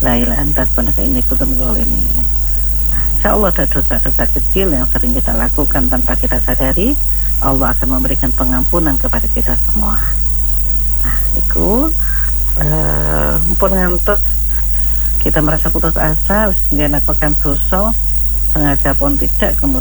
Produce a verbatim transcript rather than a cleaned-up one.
la ilaha anta subhanaka inni kuntu minadz dzalimin. Nah, insya Allah ada dosa-dosa kecil yang sering kita lakukan tanpa kita sadari, Allah akan memberikan pengampunan kepada kita semua. Nah, itu uh, mumpun ngantuk kita merasa putus asa, kemudian aku akan dosa sengaja pun tidak, kemudian